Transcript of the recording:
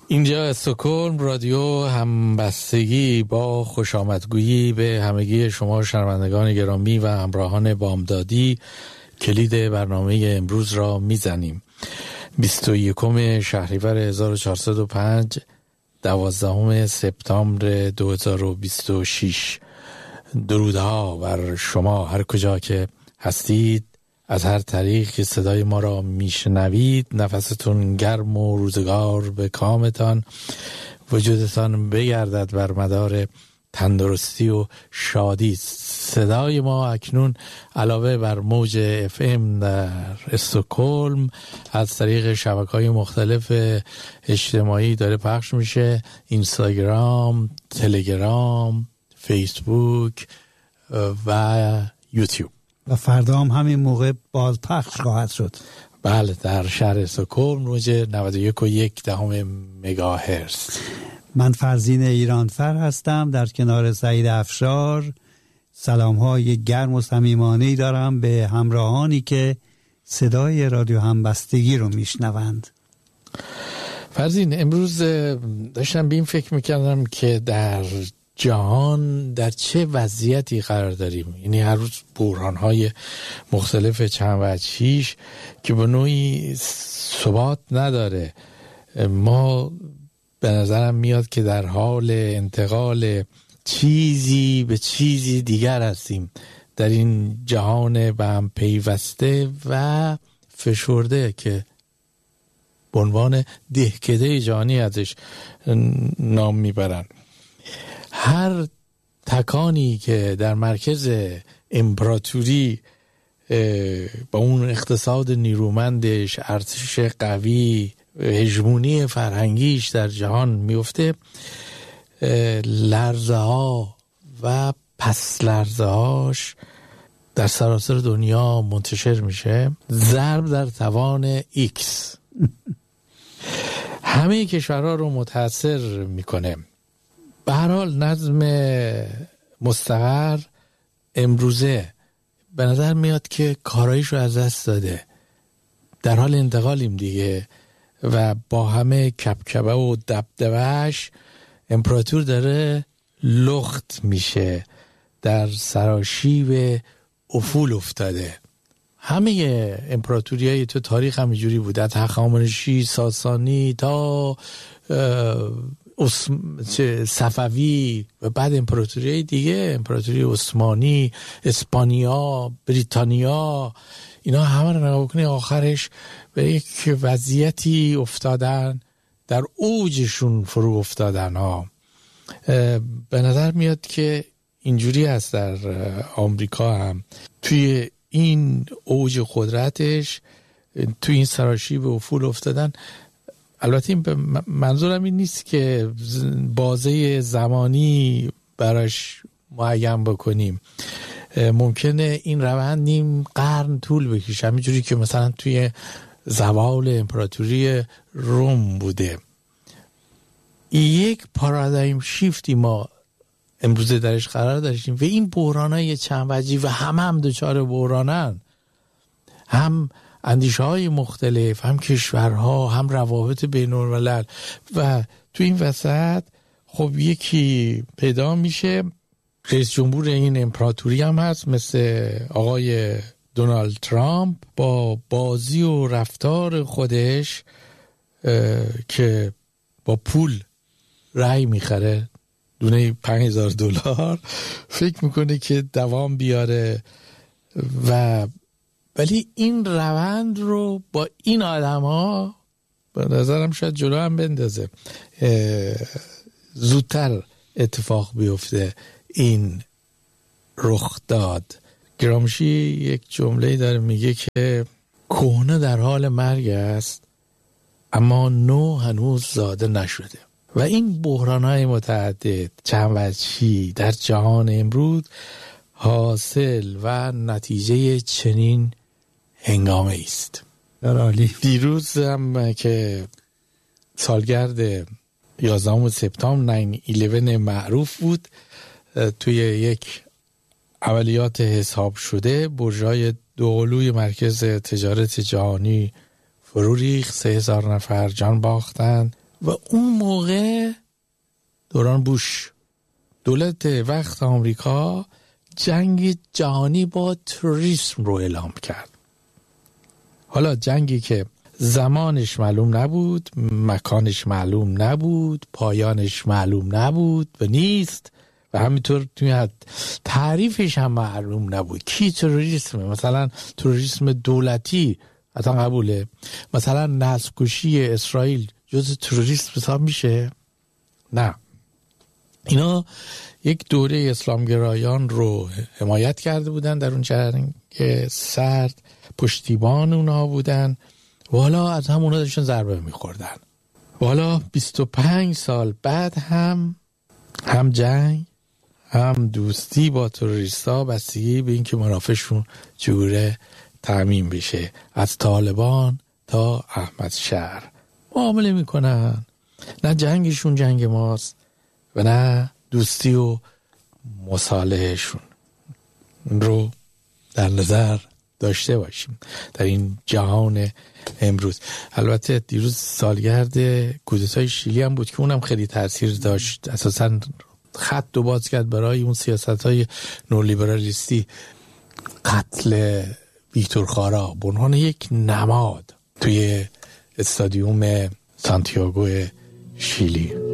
اینجا استکهلم، رادیو همبستگی. با خوش آمدگویی به همگی شما شنوندگان گرامی و همراهان بامدادی کلید برنامه امروز را میزنیم. 21 شهریور 1405، 12 سپتامبر 2026. درودها بر شما هر کجا که هستید، از هر طریق که صدای ما را میشنوید. نفستون گرم و روزگار به کامتان، وجودتان بگردد بر مدار تندرستی و شادی. صدای ما اکنون علاوه بر موج FM در استکهلم از طریق شبکه‌های مختلف اجتماعی داره پخش میشه: اینستاگرام، تلگرام، فیسبوک و یوتیوب. و فردا هم همین موقع بازپخش خواهد شد. بله، در شهر استکهلم موج 91.1 مگاهرتز. من فرزین ایرانفر هستم در کنار سعید افشار. سلام‌های گرم و صمیمانه‌ای دارم به همراهانی که صدای رادیو همبستگی رو میشنوند. فرزین، امروز داشتم به این فکر میکردم که در جهان در چه وضعیتی قرار داریم. یعنی هر روز بحران‌های مختلف چند وجهیش که به نوعی ثبات نداره. ما به نظرم میاد که در حال انتقال چیزی به چیزی دیگر هستیم در این جهان به هم پیوسته و فشرده که به عنوان دهکده جهانی ازش نام میبرن. هر تکانی که در مرکز امپراتوری با اون اقتصاد نیرومندش، ارتش قوی، هژمونی فرهنگیش در جهان میفته، لرزه ها و پس لرزه هاش در سراسر دنیا منتشر میشه. ضرب در توان ایکس همه کشورها رو متاثر میکنه. به هر حال نظم مستقر امروزه به نظر میاد که کارایش رو از دست داده. در حال انتقالیم دیگه و با همه کبکبه و دبدبهش امپراتور داره لخت میشه، در سراشیب افول افتاده. همه امپراتوری های تو تاریخ همینجوری بود، از هخامنشی، ساسانی تا صفوی و بعد امپراتوری دیگه، امپراتوری عثمانی، اسپانیا، بریتانیا، اینا همه رو نگاه کنی آخرش به یک وضعیتی افتادن، در اوجشون فرو افتادن ها. به نظر میاد که اینجوری هست در آمریکا هم، توی این اوج قدرتش، توی این سراشیب افول افتادن. البته این منظورم این نیست که بازه زمانی براش معین بکنیم. ممکنه این روند نیم قرن طول بکشه، همینجوری که مثلا توی زوال امپراتوری روم بوده. یک پارادایم شیفتی ما امروزه درش قرار داشتیم و این بحرانای چند وجهی و هم دچار بحرانن، هم اندیشه های مختلف، هم کشورها، هم روابط بین الملل. و تو این وسط خب یکی پیدا میشه، رئیس جمهور این امپراتوری هم هست مثل آقای دونالد ترامپ، با بازی و رفتار خودش که با پول رأی میخره، دونه $5,000 فکر میکنه که دوام بیاره. ولی این روند رو با این آدم ها به نظرم شاید جلو هم بندازه، زودتر اتفاق بیفته این رخ داد. گرامشی یک جمله داره میگه که کهنه در حال مرگ است اما نو هنوز زاده نشده. و این بحران‌های متعدد چند وجهی در جهان امروز حاصل و نتیجه چنین هنگامه است. دیروز هم که سالگرد 11 سپتامبر 9/11 معروف بود، توی یک عملیات حساب شده برج‌های دوقلوی مرکز تجارت جهانی فرو ریخت، 3000 نفر جان باختن و اون موقع دوران بوش دولت وقت آمریکا جنگ جهانی با تروریسم رو اعلام کرد. حالا جنگی که زمانش معلوم نبود، مکانش معلوم نبود، پایانش معلوم نبود و نیست و همینطور توی تعریفش هم معلوم نبود. کی تروریسمه؟ مثلا تروریسم دولتی اصلا قبوله؟ مثلا نسل‌کشی اسرائیل جز تروریسم حساب میشه؟ نه. اینا یک دوره اسلامگرایان رو حمایت کرده بودن در اون جنگ سرد، پشتیبان اونا بودن و حالا از همونا داشتن ضربه میخوردن. و حالا 25 سال بعد هم جنگ هم دوستی با تروریستا بستگی به این که منافعشون چگونه تامین بشه. از طالبان تا احمد شهر معامله میکنن. نه جنگشون جنگ ماست و نه دوستی و مصالحهشون. این رو در نظر داشته باشیم در این جهان امروز. البته دیروز سالگرد کودتای شیلی هم بود که اونم خیلی تاثیر داشت، اساساً خط دو باز کرد برای اون سیاست‌های نولیبرالیستی. قتل ویکتور خارا به عنوان یک نماد توی استادیوم سانتیاگو شیلی.